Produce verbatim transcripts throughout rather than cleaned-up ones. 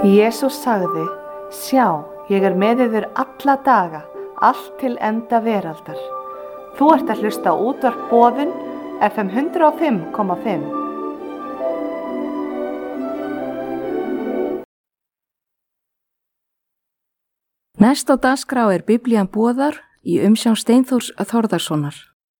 Jesús sagði, sjá, ég er með yður alla daga, allt til enda veraldar. Þú ert að hlusta á útvarp Boðun, F M hundrað og fimm komma fimm. Næst á dagskrá er Biblían boðar í umsjón Steinþórs Þórðarsonar.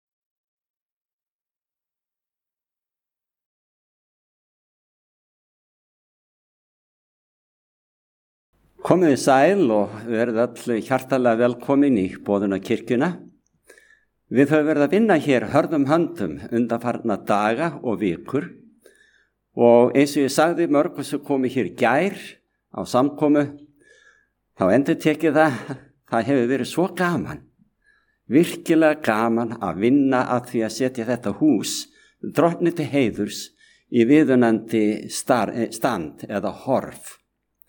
Komið sæl og verið öll hjartalega velkomin í Boðunarkirkjuna. Við höfum verið að vinna hér hörðum höndum undanfarna daga og vikur og eins og ég sagði mörgum sem komið hér í gær á samkomu, þá endur tekið það, það hefur verið svo gaman, virkilega gaman að vinna að því að setja þetta hús drottni til heiðurs í viðunandi stand eða horf.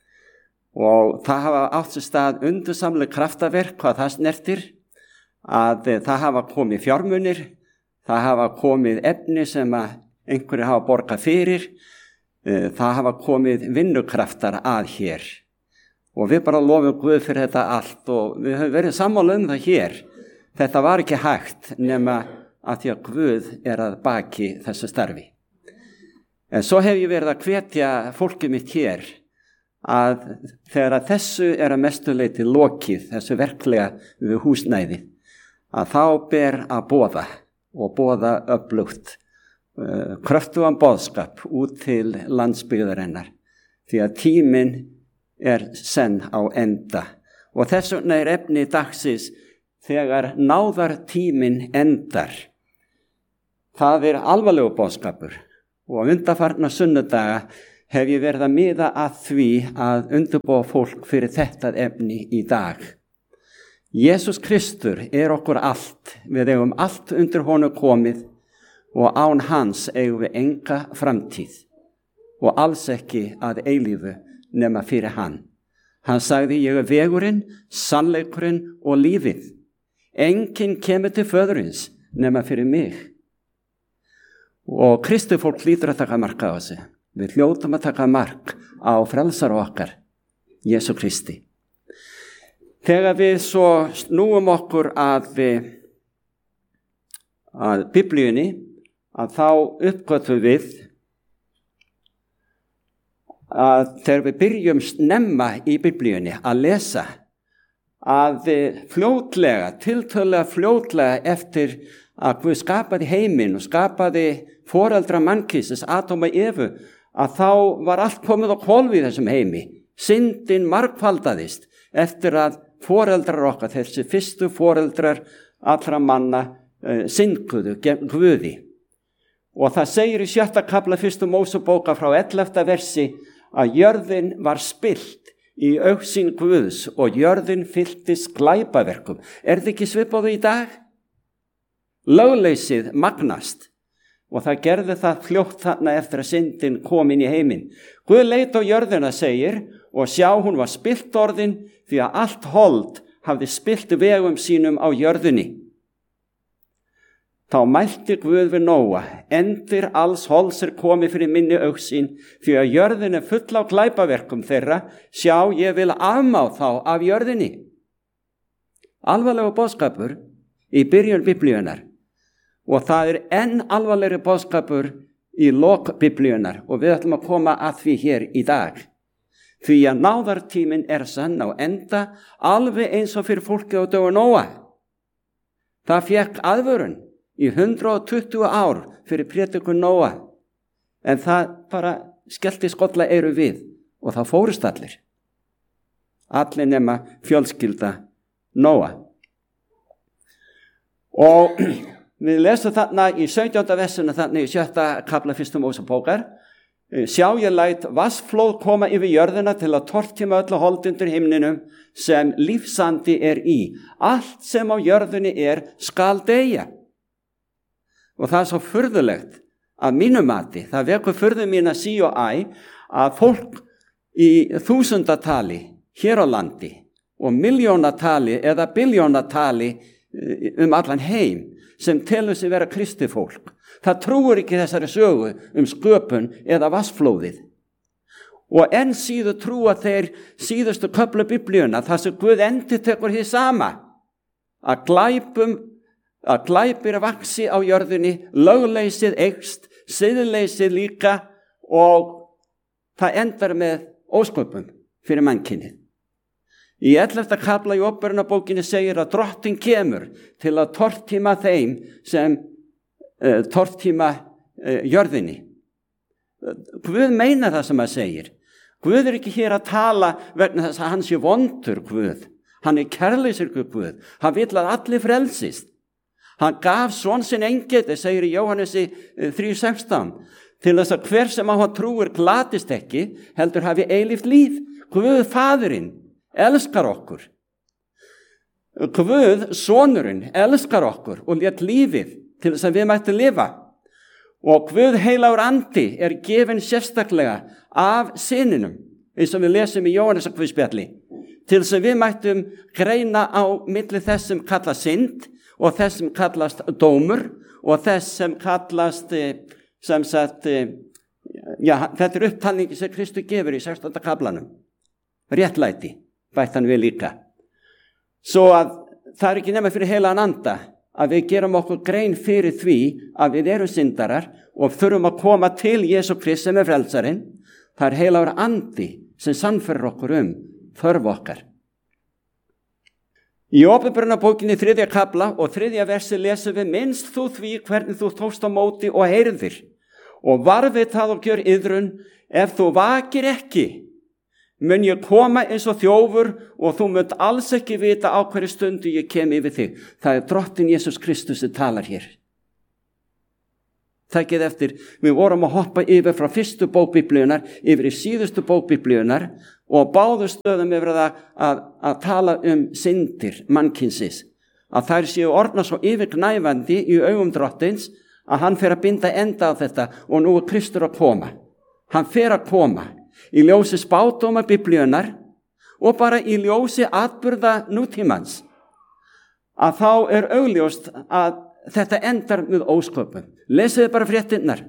Og það hafa átt sér stað undursamleg kraftaverk hvað það snertir, að það hafa komið fjármunir, það hafa komið efni sem að einhverju hafa borgað fyrir, það hafa komið vinnukraftar að hér. Og við bara lofum Guð fyrir þetta allt og við höfum verið sammála um það hér. Þetta var ekki hægt nema að því að Guð er að baki þessu starfi. En svo hef ég verið að hvetja fólkið mitt hér að þegar að þessu er að mestu leyti lokið, þessu verklega við húsnæði, að þá ber að boða og boða öflugt uh, kröftugan boðskap út til landsbyggðarinnar, því að tíminn er senn á enda. Og þess vegna er efni dagsins þegar náðartíminn endar. Það er alvarlegur boðskapur og undanfarna sunnudaga hef ég verið að miða að því að undirbúa fólk fyrir þetta efni í dag. Jesús Kristur er okkur allt, við eigum allt undir honum komið og án hans eigum við enga framtíð og alls ekki að eilífu nema fyrir hann. Hann sagði, ég er vegurinn, sannleikurinn og lífið. Enginn kemur til föðurins nema fyrir mig. Og Kristi fólk hlýtur að taka mark á þessu. Við hljótum að taka mark á frelsara okkar, Jesú Kristi. Þegar við svo snúum okkur að, að Biblíunni, að þá uppgötvum við að þegar við byrjum snemma í Biblíunni að lesa, að fljótlega, tiltölulega fljótlega eftir að Guð skapaði heiminn og skapaði foreldra mannkynsins, Adam og Evu, að þá var allt komið á hvolf í þessum heimi. Syndin margfaldaðist eftir að foreldrar okkar, þessi fyrstu foreldrar allra manna, uh, syndguðu gegn Guði. Og það segir í sjötta kafla fyrstu Mósebókar frá ellefta versi að jörðin var spillt í augsýn Guðs og jörðin fylltist glæpaverkum. Er þið ekki svipað í dag? Lögleysið magnast. Og það gerði það fljótt þarna eftir að syndin kom inn í heiminn. Guð leit á jörðina, segir, og sjá hún var spillt orðin því að allt hold hafði spillt vegum sínum á jörðinni. Þá mælti Guð við Nóa, endir alls holds er komið fyrir minni augsýn, því að jörðin er full á glæpaverkum þeirra, sjá ég vil afmá þá af jörðinni. Alvarlegur boðskapur í byrjun Biblíunar. Og það er enn alvarlegri boðskapur í lok Biblíunar og við ætlum að koma að því hér í dag. Því að náðartíminn er sann á enda alveg eins og fyrir fólki á dögum Nóa. Það fékk aðvörun í hundrað og tuttugu ár fyrir prédikun Nóa. En það bara skellti skolla eyru við og það fórust allir. Allir nema fjölskylda Nóa. Og við lesum þarna í sautjánda versinu þarna í sjötta kafla fyrstu Mósebókar. Sjá ég læt vatnsflóð koma yfir jörðina til að tortíma öllu hold undir himninum sem lífsandi er í. Allt sem á jörðinni er skal deyja. Og það er svo furðulegt að mínu mati, það vekur furðu mín að sí og æ, að fólk í þúsundatali hér á landi og miljónatali eða biljónatali um allan heim sem telur sig vera kristið fólk. Það trúir ekki þessari sögu um sköpun eða vatnsflóðið. Og enn síður trúa þeir síðustu köflu Biblíuna, þar sem Guð endurtekur hið sama, að glæpum, að glæpir vaxi á jörðinni, lögleysið eykst, siðleysið líka, og það endar með ósköpum fyrir mannkynið. Í ellefta kafla í Åpenbarunarbókinni segir að Drottinn kemur til að tortíma þeim sem uh, tortíma uh, jörðinni. Guð meina það sem hann segir. Guð er ekki hér að tala vegna þess að hann sé vondur Guð. Hann er kærleysur Guð. Hann vill að allir frelsist. Hann gaf son sinn engeti, segir í Jóhannesi þrjú sextán, til þess að hver sem á hann trúir glatist ekki, heldur hafi eilíft líf. Guð Faðirinn elskar okkur. Guð sonurinn elskar okkur og lét lífið til þess að við mættum lifa. Og Guð heilagur andi er gefinn sérstaklega af syninum, eins og við lesum í Jóhannesarguðspjalli, til þess að við mættum greina á milli þess sem kallast synd og þess sem kallast dómur og þess sem kallast sem sagt, já, þetta er upptalningi sem Kristur gefur í sextánda kaflanum. Réttlæti, bætt hann við líka. Svo að það er ekki nema fyrir heilagan anda að við gerum okkur grein fyrir því að við erum syndarar og þurfum að koma til Jesú Krist sem er frelsarinn. Það er heilagur andi sem sannfærir okkur um þörf okkar. Í Åpenbarunarbókinni þriðja kafla og þriðja versi lesum við: minnst þú því hvernig þú tókst á móti og heyrðir, og varðið það og gjör iðrun, ef þú vakir ekki, mun ég koma eins og þjófur og þú munt alls ekki vita á hverju stundu ég kem yfir þig. Það er Drottinn Jesús Kristus sem talar hér. Takið eftir, við vorum að hoppa yfir frá fyrstu bók Biblíunnar yfir í síðustu bók Biblíunnar og báðu stöðum yfir það að, að tala um syndir mannkynsins, að þær séu orðnar svo yfirgnæfandi í augum Drottins að hann fer að binda enda á þetta, og nú er Kristur að koma. Hann fer að koma í ljósi spádóma Biblíunnar og bara í ljósi atburða nútímans, að þá er augljóst að þetta endar með ósköpum. Lesiði bara fréttinnar.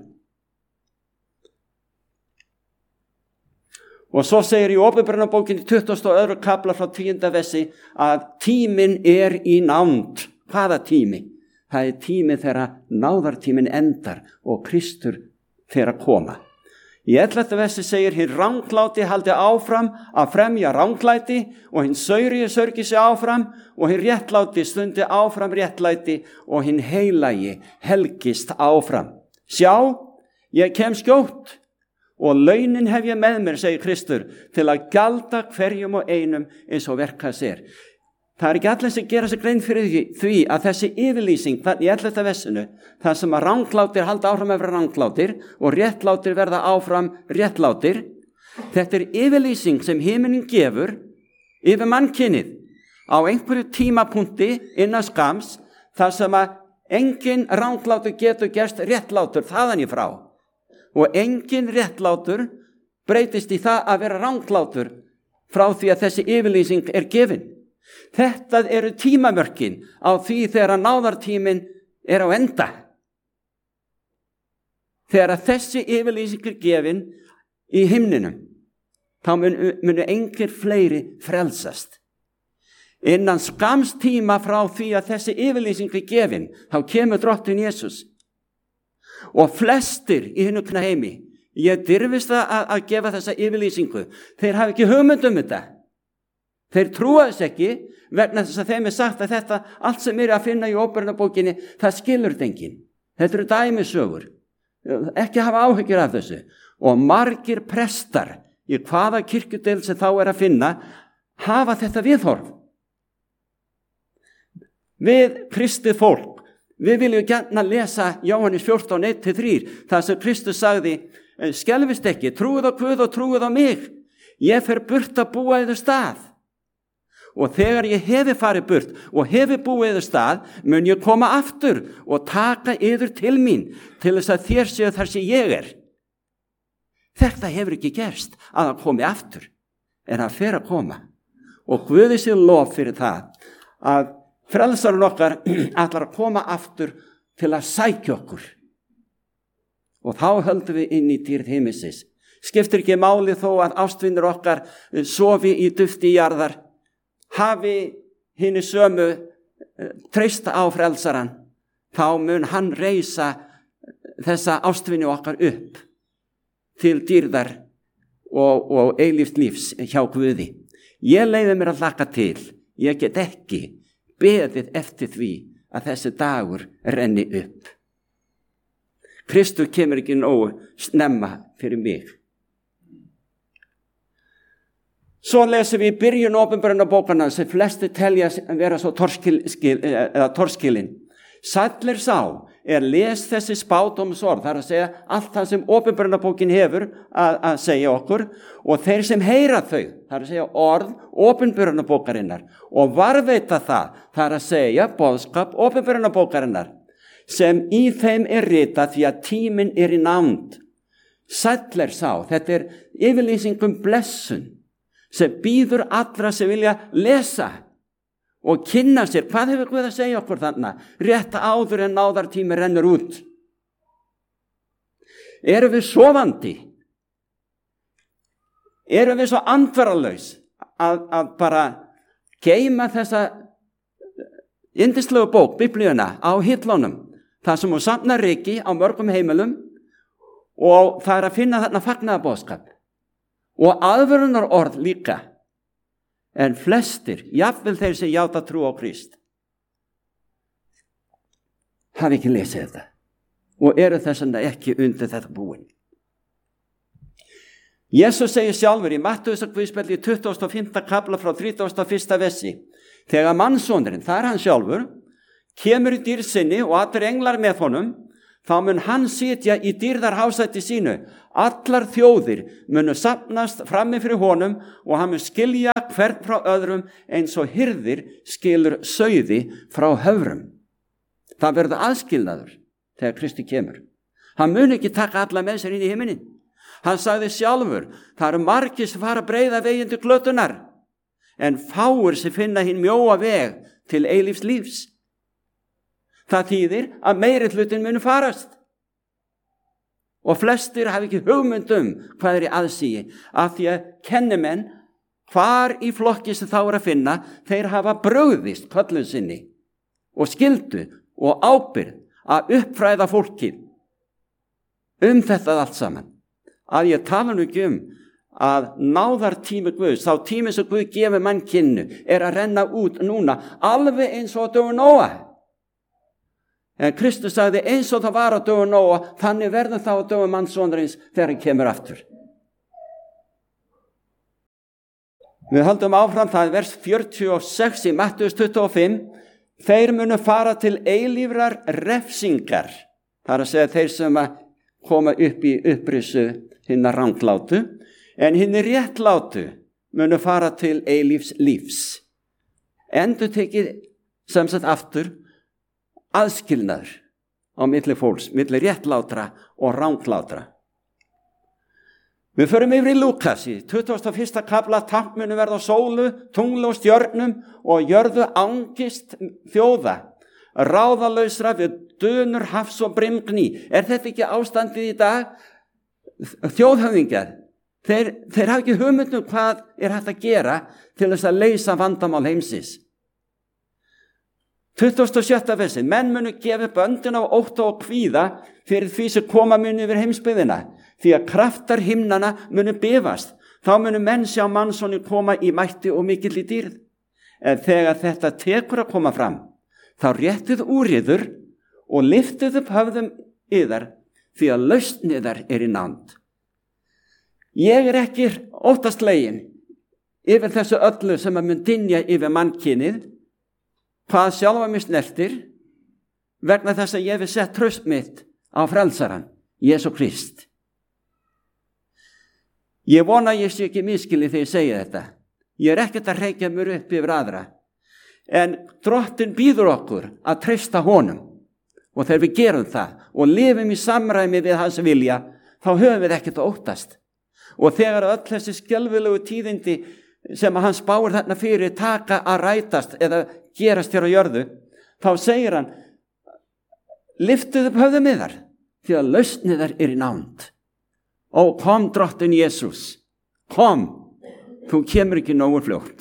Og svo segir í Åpenbarunarbókinni tuttugasta og öðrum kafla frá tíunda versi að tíminn er í nánd. Hvaða tími? Það er tími þegar náðartíminn endar og Kristur fer að koma. Í ellefta versi segir: hinn rangláti haldi áfram að fremja ranglæti og hinn saurigi sörgi sig áfram og hinn réttláti stundi áfram réttlæti og hinn heilagi helgist áfram. Sjá, ég kem skjótt og launin hef ég með mér, segir Kristur, til að gjalda hverjum og einum eins og verk hans er. Það er ekki allir sem gera sig grein fyrir því að þessi yfirlýsing í ellefta versinu, það sem að ranglátir halda áfram að vera ranglátir og réttlátir verða áfram réttlátir, þetta er yfirlýsing sem himinin gefur yfir mannkynið á einhverju tímapunkti innan skams, þar sem að engin ranglátur getur gerst réttlátur þaðan í frá, og engin réttlátur breytist í það að vera ranglátur frá því að þessi yfirlýsing er gefin. Þetta eru tímamörkin á því þegar að náðartíminn er á enda. Þegar að þessi yfirlýsing er gefin í himninum, þá munu, munu engir fleiri frelsast. Innan skams tíma frá því að þessi yfirlýsing er gefin, þá kemur Drottinn Jesús. Og flestir í hinu heimi, ég dirfist að, að gefa þessa yfirlýsingu, þeir hafa ekki hugmynd um þetta. Þeir trúa þess ekki vegna þess að þeim er sagt að þetta, allt sem er að finna í Åpenbarunarbókinni, það skilur þetta enginn. Þetta eru dæmisögur. Ekki hafa áhyggjur af þessu. Og margir prestar í hvaða kirkjudeild sem þá er að finna hafa þetta viðhorf. Við kristið fólk, við viljum gjarna lesa Jóhannes fjórtán eitt til þrjú, þar sem Kristus sagði: skelfist ekki, trúið á Guð og trúið á mig. Ég fer burt að búa yður stað. Og þegar ég hefi farið burt og hefi búið yður stað, mun ég koma aftur og taka yður til mín, til þess að þér séu þar sem ég er. Þetta hefur ekki gerst að hann komi aftur, en hann fer að koma. Og Guði sé lof fyrir það að frelsarinn okkar ætlar að koma aftur til að sækja okkur. Og þá höldum við inn í dýrð himinsins. Skiptir ekki máli þó að ástvinir okkar sofi í dufti jarðar, hafi hinni sömu treysta á frelsaran, þá mun hann reisa þessa ástvini okkar upp til dýrðar og, og eilífs lífs hjá Guði. Ég leyfi mér að hlakka til, ég get ekki beðið eftir því að þessi dagur renni upp. Kristur kemur ekki nógu snemma fyrir mig. Svo lesum við í byrjun Åpenbarunarbókanna sem flesti telja að vera svo torskil, skil, eða torskilin. Sæll er sá er les þessi spádómsorð, það er að segja allt það sem Åpenbarunarbókin hefur að, að segja okkur, og þeir sem heyra þau, það er að segja orð Åpenbarunarbókarinnar og varðveita það, það er að segja boðskap Åpenbarunarbókarinnar sem í þeim er ritað því að tíminn er í nánd. Sæll er sá, þetta er yfirlýsingum blessun sem býður allra sem vilja lesa og kynna sér, hvað hefur Guð að segja okkur þannig, rétt áður en náðartími rennur út. Erum við sofandi? Erum við svo andvaralaus að, að bara geyma þessa yndislegu bók, Biblíuna, á hillunum, það sem hún safnar ryki á mörgum heimilum, og það er að finna þarna fagnaðarboðskap og aðvörunar orð líka. En flestir, jafnvel þeir sem játa trú á Krist, hafi ekki lesið þetta og eru þess vegna ekki undir þetta búin. Jesus segir sjálfur í Mattheusar guðspjalli í tuttugasta og fimmta kafla frá þrítugasta og fyrsta versi, þegar mannssonurinn, það er hann sjálfur, kemur í dýrð sinni og allir englar með honum, þá mun hann sitja í dýrðarhásæti sínu. Allar þjóðir munu safnast frammi fyrir honum og hann mun skilja hvern frá öðrum eins og hirðir skilur sauði frá höfrum. Það verður aðskilnaður þegar Kristi kemur. Hann mun ekki taka alla með sér inn í himinin. Hann sagði sjálfur, það eru margir sem fara að breiða veginn til glötunar, en fáir sem finna hinn mjóa veg til eilífs lífs. Það þýðir að meiri hlutin munu farast. Og flestir hafi ekki hugmynd um hvað er í aðsíi, af því að kennimenn hvar í flokki sem þá er að finna, þeir hafa brugðist köllun sinni og skyldu og ábyrgð að uppfræða fólkið um þetta allt saman. Að ég tala nú ekki um að náðartími Guðs, þá tími sem Guð gefur mannkynnu, er að renna út núna, alveg eins og dögun Nóa. En Kristus sagði eins og það var á dögun Nóa, þannig verður það á dögun mannssonarins þegar hann kemur aftur. Við höldum áfram, það er vers fjörutíu og sex í Mattheus tuttugu og fimm. Þeir munu fara til eilífrar refsingar. Það er að segja þeir sem að koma upp í upprisu hinna ranglátu, en hinni réttlátu munu fara til eilífs lífs. Endur tekið sem sagt aftur aðskilnaður á milli fólks, milli réttlátra og ranglátra. Við förum yfir í Lúkas í tuttugasta og fyrsta kafla, tákn munu verða á sólu, tungli og stjörnum og jörðu angist þjóða, ráðalausra við dunur hafs og brimgný. Er þetta ekki ástandið í dag? Þjóðhöfðingjar, þeir, þeir hafa ekki hugmynd um hvað er hægt að gera til þess að leysa vandamál heimsins. tuttugasta og sjötta versi, menn munu gefa böndin á ótta og kvíða fyrir því sem koma munu yfir heimsbyggðina, því að kraftar himnana munu bifast. Þá munu menn sjá mannsoni koma í mætti og mikill í dýrð. En þegar þetta tekur að koma fram, þá réttið úr yður og liftið upp höfðum yðar, því að lausn yðar er í nánd. Ég er ekki óttaslegin yfir þessu öllu sem að mun dynja yfir mannkynið, hvað sjálfa mig snertir, vegna þess að ég hef sett traust mitt á frelsaran, Jesú Krist. Ég vona að ég sé ekki miskilið þegar ég segja þetta. Ég er ekkert að reykja mér upp yfir aðra. En Drottinn býður okkur að treysta honum. Og þegar við gerum það og lifum í samræmi við hans vilja, þá höfum við ekkert að óttast. Og þegar öll þessi skelfilegu tíðindi sem að hann spáir þarna fyrir taka að rætast eða gerast hér á jörðu, þá segir hann, lyftið upp höfðum yðar, því að lausn yðar er í nánd. Ó, kom drottinn Jesus, kom, þú kemur ekki nógu fljótt.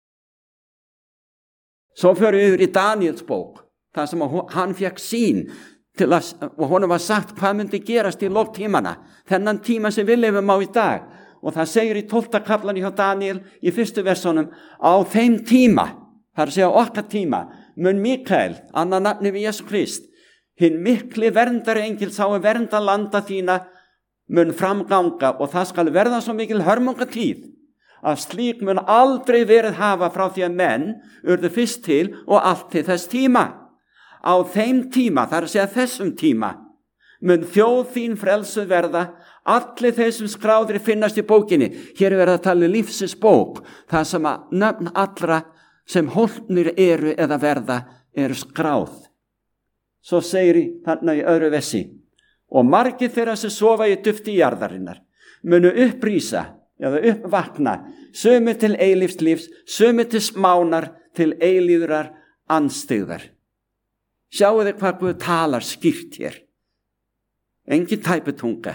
Svo fyrir við yfir í Daniels bók, þar sem hann fekk sýn til að, og honum var sagt hvað myndi gerast í lok tímana, þennan tíma sem við lifum á í dag. Og það segir í tólfta kaflan hjá Daniel í fyrstu versunum, á þeim tíma, það er að segja okkar tíma, mun Mikael, annar nafni við Jesú Krist, hinn mikli verndari engil sá að vernda landa þína, mun framganga og það skal verða svo mikil hörmungatíð að slík mun aldrei verið hafa frá því að menn urðu fyrst til og allt til þess tíma. Á þeim tíma, það er að segja þessum tíma, mun þjóð þín frelsuð verða, allir þeir sem skráðir finnast í bókinni. Hér er verið að tala um lífsins bók, það sem að nöfn allra sem hólpnir eru eða verða eru skráð. Svo segir í þarna í öðru vessi, og margir þeirra sem sofa í dufti jarðarinnar munu upprýsa eða uppvakna, sumir til eilífs lífs, sumir til smánar, til eilíðrar andstyggðar. Sjáu þið hvað Guð talar skýrt hér. Engin tæputunga.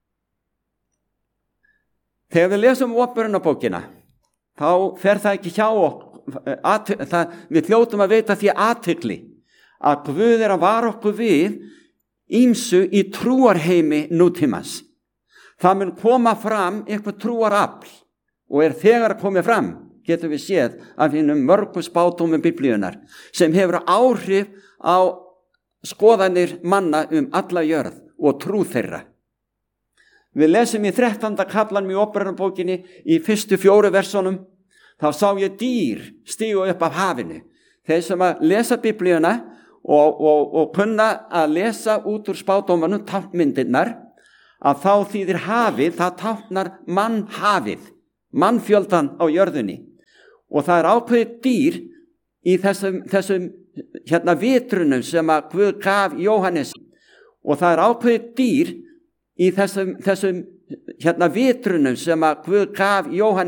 Þegar við lesum Åpenbarunarbókina, þá fer það ekki hjá okkur, við hljótum að veita því athygli að Guð er að vara okkur við ýmsu í trúarheimi nútímans. Það mun koma fram eitthvað trúarafl og er þegar að koma fram, getum við séð af hinnum mörgu spádómum Biblíunar, sem hefur áhrif á skoðanir manna um alla jörð og trú þeirra. Við lesum í þrettánda kaflanum í Åpenbarunarbókinni í fyrstu fjóru versunum, þá sá ég dýr stígu upp af hafinu. Þeir sem að lesa Biblíuna og, og, og kunna að lesa út úr spádómanum táknmyndirnar, að þá þýðir hafið, það táknar mannhafið, mannfjöldan á jörðunni. Og það er ákveðið dýr í þessum, þessum hérna vitrunum sem að Guð gaf Jóhannes. Og það er ákveðið dýr í þessum, þessum hérna vitrunum sem að Guð gaf Jóhannes.